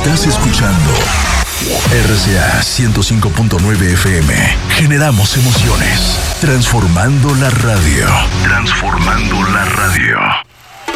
Estás escuchando RCA 105.9 FM. Generamos emociones. Transformando la radio. Transformando la radio.